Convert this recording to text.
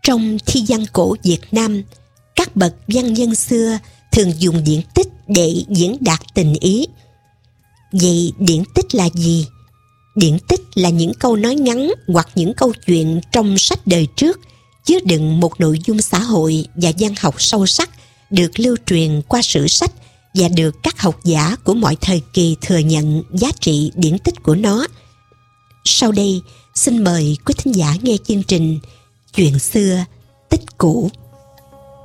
Trong thi văn cổ Việt Nam, các bậc văn nhân xưa thường dùng điển tích để diễn đạt tình ý. Vậy điển tích là gì? Điển tích là những câu nói ngắn hoặc những câu chuyện trong sách đời trước chứa đựng một nội dung xã hội và văn học sâu sắc, được lưu truyền qua sử sách và được các học giả của mọi thời kỳ thừa nhận giá trị điển tích của nó. Sau đây, xin mời quý thính giả nghe chương trình Chuyện xưa tích cũ.